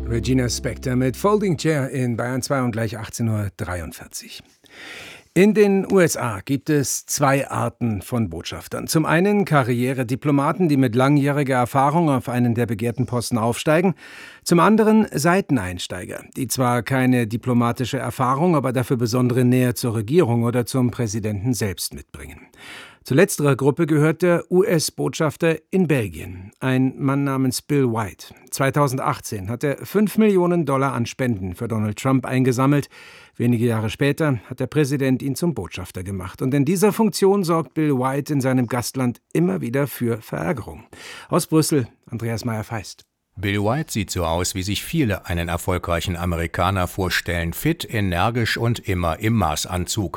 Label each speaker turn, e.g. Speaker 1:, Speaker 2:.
Speaker 1: Regina Spektor mit Folding Chair in Bayern 2 und gleich 18:43 Uhr. In den USA gibt es zwei Arten von Botschaftern. Zum einen Karrierediplomaten, die mit langjähriger Erfahrung auf einen der begehrten Posten aufsteigen. Zum anderen Seiteneinsteiger, die zwar keine diplomatische Erfahrung, aber dafür besondere Nähe zur Regierung oder zum Präsidenten selbst mitbringen. Zu letzterer Gruppe gehört der US-Botschafter in Belgien, ein Mann namens Bill White. 2018 hat er $5 Millionen an Spenden für Donald Trump eingesammelt. Wenige Jahre später hat der Präsident ihn zum Botschafter gemacht. Und in dieser Funktion sorgt Bill White in seinem Gastland immer wieder für Verärgerung. Aus Brüssel, Andreas Meyer-Feist.
Speaker 2: Bill White sieht so aus, wie sich viele einen erfolgreichen Amerikaner vorstellen. Fit, energisch und immer im Maßanzug.